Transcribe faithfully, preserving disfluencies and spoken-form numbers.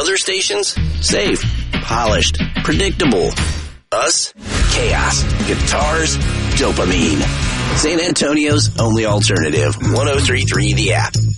Other stations? Safe, polished, predictable. Us? Chaos, guitars, dopamine. San Antonio's only alternative. one oh three point three The App.